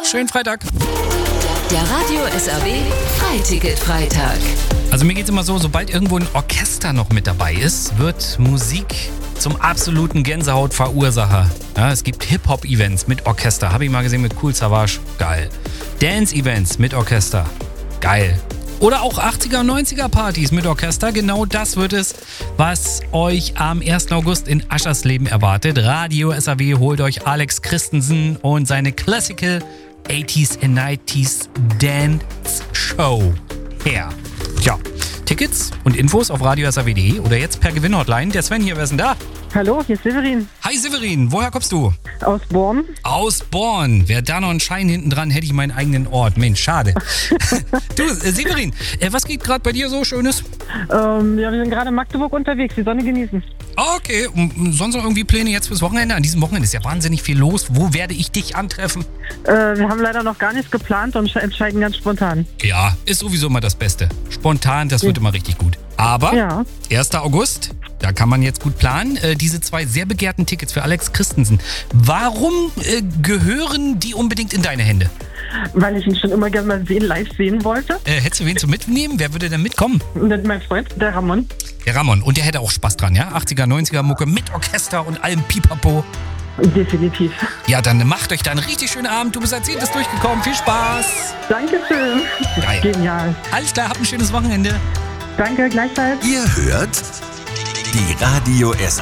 schönen Freitag. Der Radio SAW Freiticket-Freitag. Also mir geht's immer so, sobald irgendwo ein Orchester noch mit dabei ist, wird Musik zum absoluten Gänsehautverursacher. Ja, es gibt Hip-Hop-Events mit Orchester. Habe ich mal gesehen mit Kool Savas. Geil. Dance-Events mit Orchester. Geil. Oder auch 80er- und 90er-Partys mit Orchester. Genau das wird es, was euch am 1. August in Aschersleben erwartet. Radio SAW holt euch Alex Christensen und seine Classical 80s and 90s Dance Show her. Tja, Tickets und Infos auf radiosaw.de oder jetzt per Gewinnhotline. Der Sven hier, wer ist denn da? Hallo, hier ist Severin. Hi Severin, woher kommst du? Aus Born. Aus Born. Wäre da noch ein Schein hinten dran, hätte ich meinen eigenen Ort. Mensch, schade. Du, Severin, was geht gerade bei dir so Schönes? Ja, wir sind gerade in Magdeburg unterwegs, die Sonne genießen. Okay, und sonst noch irgendwie Pläne jetzt fürs Wochenende? An diesem Wochenende ist ja wahnsinnig viel los. Wo werde ich dich antreffen? Wir haben leider noch gar nichts geplant und entscheiden ganz spontan. Ja, ist sowieso immer das Beste. Spontan, das wird immer richtig gut. Aber Ja. 1. August, da kann man jetzt gut planen. Diese 2 sehr begehrten Tickets für Alex Christensen. Warum gehören die unbedingt in deine Hände? Weil ich ihn schon immer gerne mal live sehen wollte. Hättest du wen zum Mitnehmen? Wer würde denn mitkommen? Und dann mein Freund, der Ramon. Der Ramon. Und der hätte auch Spaß dran, ja? 80er, 90er Mucke mit Orchester und allem Pipapo. Definitiv. Ja, dann macht euch da einen richtig schönen Abend. Du bist als 10. durchgekommen. Viel Spaß. Dankeschön. Geil. Genial. Alles klar, habt ein schönes Wochenende. Danke, gleichfalls. Ihr hört die Radio SAW